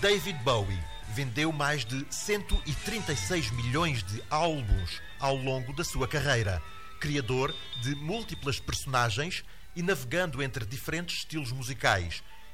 David Bowie vendeu mais de 136 milhões de álbuns ao longo da sua carreira. Criador de múltiplas personagens e navegando entre diferentes estilos musicais,